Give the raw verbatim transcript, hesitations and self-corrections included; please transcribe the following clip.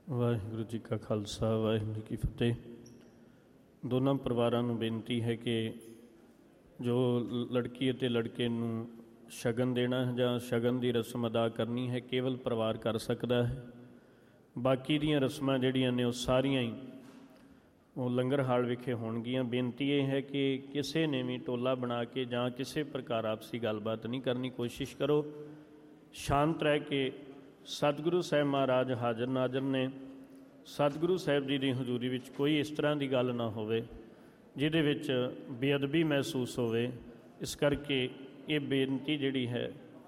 ਵਾਹਿਗੁਰੂ ਜੀ ਕਾ ਖਾਲਸਾ ਵਾਹਿਗੁਰੂ ਜੀ ਕੀ ਫਤਿਹ। ਦੋਨਾਂ ਪਰਿਵਾਰਾਂ ਨੂੰ ਬੇਨਤੀ ਹੈ ਕਿ ਜੋ ਲੜਕੀ ਅਤੇ ਲੜਕੇ ਨੂੰ ਸ਼ਗਨ ਦੇਣਾ ਜਾਂ ਸ਼ਗਨ ਦੀ ਰਸਮ ਅਦਾ ਕਰਨੀ ਹੈ ਕੇਵਲ ਪਰਿਵਾਰ ਕਰ ਸਕਦਾ ਹੈ। ਬਾਕੀ ਦੀਆਂ ਰਸਮਾਂ ਜਿਹੜੀਆਂ ਨੇ ਉਹ ਸਾਰੀਆਂ ਹੀ ਉਹ ਲੰਗਰ ਹਾਲ ਵਿਖੇ ਹੋਣਗੀਆਂ। ਬੇਨਤੀ ਇਹ ਹੈ ਕਿ ਕਿਸੇ ਨੇ ਵੀ ਟੋਲਾ ਬਣਾ ਕੇ ਜਾਂ ਕਿਸੇ ਪ੍ਰਕਾਰ ਆਪਸੀ ਗੱਲਬਾਤ ਨਹੀਂ ਕਰਨੀ। ਕੋਸ਼ਿਸ਼ ਕਰੋ ਸ਼ਾਂਤ ਰਹਿ ਕੇ। ਸਤਿਗੁਰੂ ਸਾਹਿਬ ਮਹਾਰਾਜ ਹਾਜ਼ਰ ਨਾਜ਼ਰ ਨੇ। ਸਤਿਗੁਰੂ ਸਾਹਿਬ ਜੀ ਦੀ ਹਜ਼ੂਰੀ ਵਿੱਚ ਕੋਈ ਇਸ ਤਰ੍ਹਾਂ ਦੀ ਗੱਲ ਨਾ ਹੋਵੇ ਜਿਹਦੇ ਵਿੱਚ ਬੇਅਦਬੀ ਮਹਿਸੂਸ ਹੋਵੇ। ਇਸ ਕਰਕੇ ਇਹ ਬੇਨਤੀ ਜਿਹੜੀ ਹੈ